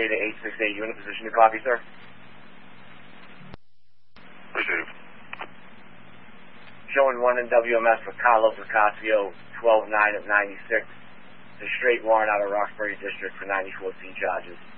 Data 868, you in a position to copy, sir? Receive. Showing 1 in WMS for Carlos Ocasio, 12-9 at 96. It's a straight warrant out of Roxbury District for 94C charges.